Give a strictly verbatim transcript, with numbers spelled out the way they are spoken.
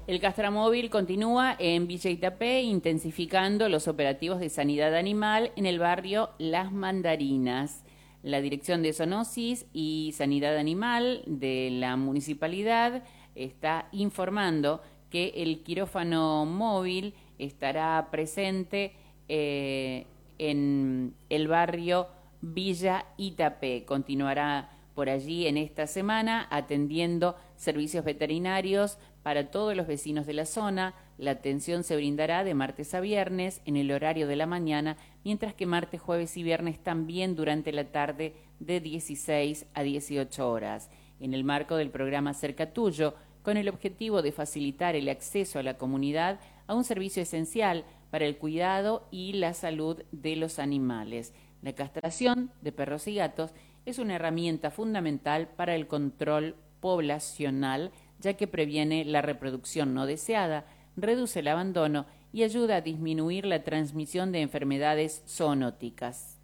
El Castramóvil continúa en Villa Itapé intensificando los operativos de sanidad animal en el barrio Las Mandarinas. La Dirección de Zoonosis y Sanidad Animal de la municipalidad está informando que el quirófano móvil estará presente eh, en el barrio Villa Itapé. Continuará por allí en esta semana atendiendo servicios veterinarios para todos los vecinos de la zona. La atención se brindará de martes a viernes en el horario de la mañana, mientras que martes, jueves y viernes también durante la tarde de dieciséis a dieciocho horas. En el marco del programa Cerca Tuyo, con el objetivo de facilitar el acceso a la comunidad a un servicio esencial para el cuidado y la salud de los animales. La castración de perros y gatos es una herramienta fundamental para el control poblacional, ya que previene la reproducción no deseada, reduce el abandono y ayuda a disminuir la transmisión de enfermedades zoonóticas.